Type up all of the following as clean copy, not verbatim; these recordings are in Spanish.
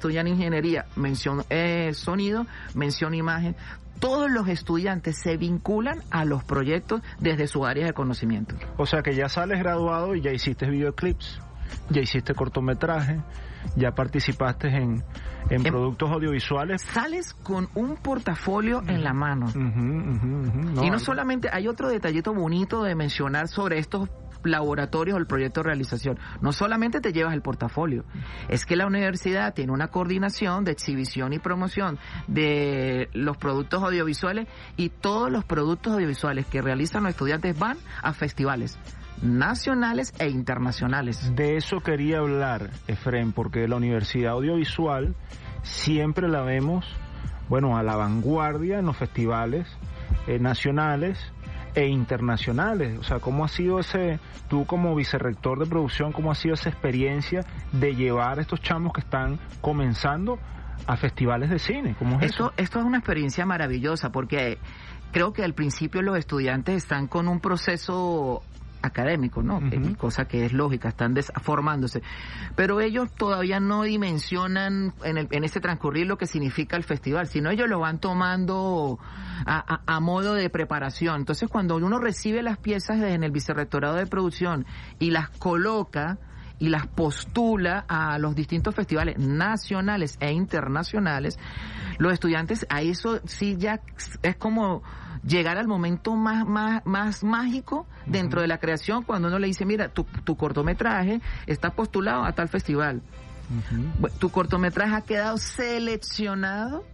estudian ingeniería, mención sonido, mención imagen. Todos los estudiantes se vinculan a los proyectos desde su área de conocimiento. O sea que ya sales graduado y ya hiciste videoclips, ya hiciste cortometraje, ya participaste en productos audiovisuales. Sales con un portafolio en la mano. Y no solamente, hay otro detallito bonito de mencionar sobre estos laboratorios o el proyecto de realización. No solamente te llevas el portafolio, es que la universidad tiene una coordinación de exhibición y promoción de los productos audiovisuales, y todos los productos audiovisuales que realizan los estudiantes van a festivales nacionales e internacionales. De eso quería hablar, Efrén, porque la Universidad Audiovisual siempre la vemos, bueno, a la vanguardia en los festivales nacionales e internacionales. O sea, ¿cómo ha sido tú como vicerrector de producción, cómo ha sido esa experiencia de llevar a estos chamos que están comenzando a festivales de cine? ¿Cómo es eso? Esto es una experiencia maravillosa, porque creo que al principio los estudiantes están con un proceso académico, ¿no? Cosa que es lógica, están formándose, pero ellos todavía no dimensionan en ese transcurrir lo que significa el festival, sino ellos lo van tomando a modo de preparación. Entonces, cuando uno recibe las piezas en el vicerrectorado de producción y las coloca y las postula a los distintos festivales nacionales e internacionales, los estudiantes, a eso sí ya es como llegar al momento más mágico dentro de la creación, cuando uno le dice, mira, tu cortometraje está postulado a tal festival. Tu cortometraje ha quedado seleccionado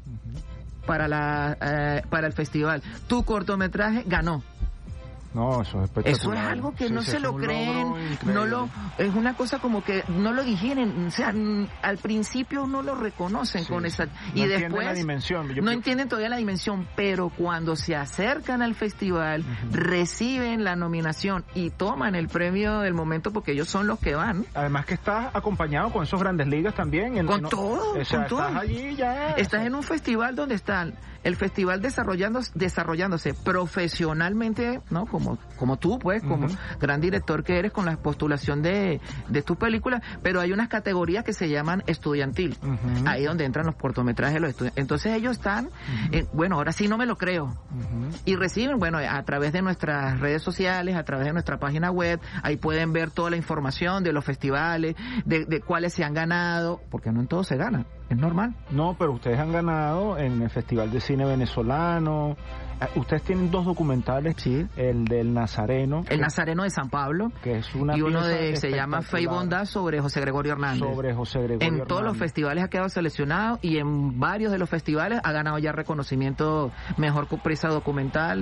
para el festival. Tu cortometraje ganó. No, eso es espectacular. Eso es algo que no se lo creen, es una cosa como que no lo digieren, o sea, al principio no lo reconocen con esa, y después la dimensión. No entienden todavía la dimensión, pero cuando se acercan al festival, reciben la nominación y toman el premio del momento, porque ellos son los que van. Además que estás acompañado con esos grandes ligas también. Con todo. Estás allí ya. Estás en un festival donde están el festival desarrollándose profesionalmente, ¿no? Como tú, pues, como gran director que eres, con la postulación de tu película, pero hay unas categorías que se llaman estudiantil, ahí donde entran los cortometrajes de los estudiantes. Entonces ellos están, bueno, ahora sí no me lo creo, y reciben, bueno, a través de nuestras redes sociales, a través de nuestra página web, ahí pueden ver toda la información de los festivales, de cuáles se han ganado, porque no en todos se ganan. Es normal. No, pero ustedes han ganado en el Festival de Cine Venezolano. Ustedes tienen 2 documentales, sí. El del Nazareno. El Nazareno de San Pablo. Que es una y uno se llama Fe y Bondad, sobre José Gregorio Hernández. En todos los festivales ha quedado seleccionado, y en varios de los festivales ha ganado ya reconocimiento, mejor pieza documental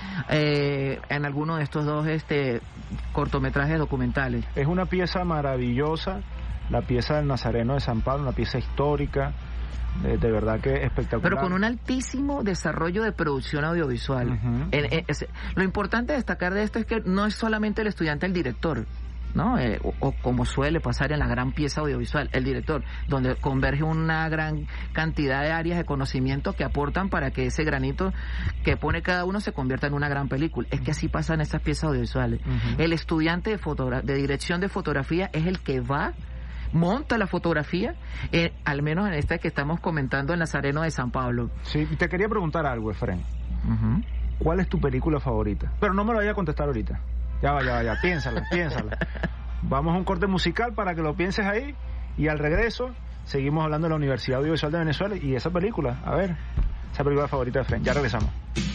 en alguno de estos 2 cortometrajes documentales. Es una pieza maravillosa. La pieza del Nazareno de San Pablo, una pieza histórica, de verdad que espectacular. Pero con un altísimo desarrollo de producción audiovisual. Lo importante de destacar de esto es que no es solamente el estudiante el director, ¿no? O como suele pasar en la gran pieza audiovisual, el director, donde converge una gran cantidad de áreas de conocimiento que aportan para que ese granito que pone cada uno se convierta en una gran película. Es que así pasa en estas piezas audiovisuales. El estudiante de dirección de fotografía es el que monta la fotografía, al menos en esta que estamos comentando, el Nazareno de San Pablo. Sí, te quería preguntar algo, Efrén. ¿Cuál es tu película favorita? Pero no me lo vayas a contestar ahorita. Ya va, piénsala. Vamos a un corte musical para que lo pienses ahí, y al regreso seguimos hablando de la Universidad Audiovisual de Venezuela y esa película. A ver, esa película favorita de Efrén. Ya regresamos.